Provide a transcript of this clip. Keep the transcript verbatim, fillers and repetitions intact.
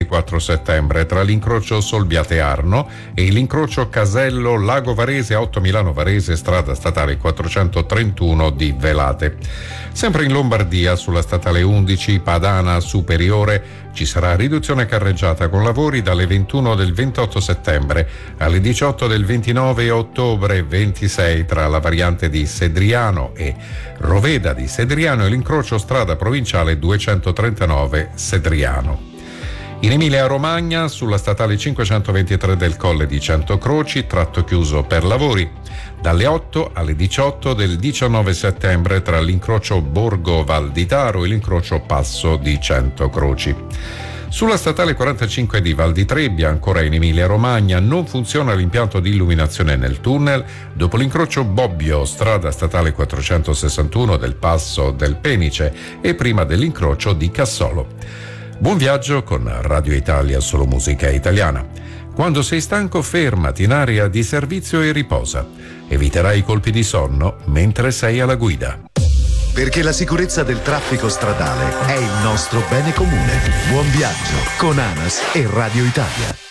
quattro settembre tra l'incrocio Solbiate Arno e l'incrocio Casello Lago Varese a otto Milano Varese, strada statale quattrocentotrentuno di Velate. Sempre in Lombardia, sulla statale undici Padana Superiore, ci sarà riduzione carreggiata con lavori dalle ventuno del ventotto settembre alle diciotto del ventinove ottobre ventisei tra la variante di Sedriano e Roveda di Sedriano e l'incrocio strada provinciale duecentotrentanove Sedriano. In Emilia-Romagna, sulla statale cinquecentoventitré del Colle di Centocroci, tratto chiuso per lavori, dalle otto alle diciotto del diciannove settembre tra l'incrocio Borgo Val di Taro e l'incrocio Passo di Centocroci. Sulla statale quarantacinque di Val di Trebbia, ancora in Emilia-Romagna, non funziona l'impianto di illuminazione nel tunnel dopo l'incrocio Bobbio, strada statale quattrocentosessantuno del Passo del Penice e prima dell'incrocio di Cassolo. Buon viaggio con Radio Italia, solo musica italiana. Quando sei stanco, fermati in area di servizio e riposa. Eviterai i colpi di sonno mentre sei alla guida. Perché la sicurezza del traffico stradale è il nostro bene comune. Buon viaggio con ANAS e Radio Italia.